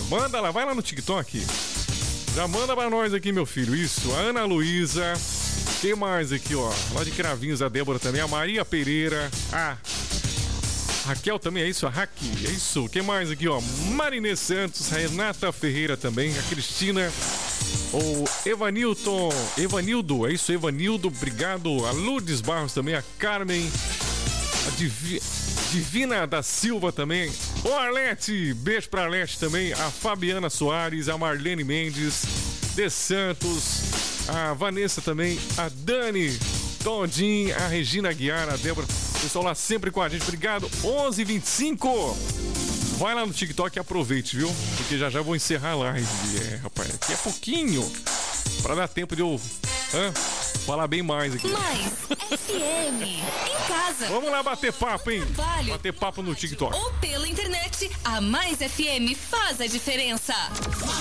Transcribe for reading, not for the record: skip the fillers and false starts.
Manda lá, vai lá no TikTok. Já manda pra nós aqui, meu filho. Isso, a Ana Luísa. Quem mais aqui, ó? Lá de Cravinhos, a Débora também. A Maria Pereira. A Raquel também, é isso? A Raqui, é isso. Quem mais aqui, ó? Marinê Santos, Renata Ferreira também. A Cristina. O Evanildo, é isso, Evanildo. Obrigado. A Lourdes Barros também. A Carmen. A Divina da Silva também. O Arlete, beijo pra Arlete também. A Fabiana Soares, a Marlene Mendes, De Santos, a Vanessa também, a Dani Todinho, a Regina Guiar, a Débora. Pessoal lá sempre com a gente, obrigado. 11h25. Vai lá no TikTok e aproveite, viu? Porque já vou encerrar a live. Rapaz, aqui é pouquinho pra dar tempo de eu falar bem mais aqui. Mais FM em casa. Vamos lá bater papo, hein? Trabalho, bater papo no TikTok. ou pela internet, a Mais FM faz a diferença.